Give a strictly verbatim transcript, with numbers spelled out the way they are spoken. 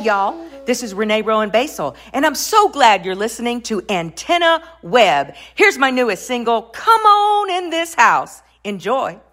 y'all. This is Renee Rowan Basel, and I'm so glad you're listening to Antenna Web. Here's my newest single, Come On in This House. Enjoy.